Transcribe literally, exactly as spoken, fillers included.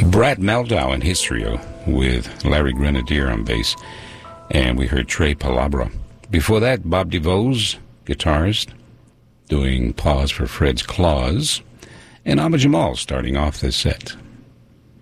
Brad Meldau in History with Larry Grenadier on bass. And we heard Trey Palabra. Before that, Bob DeVos, guitarist, doing Pause for Fred's Claws. And Ahmad Jamal starting off this set.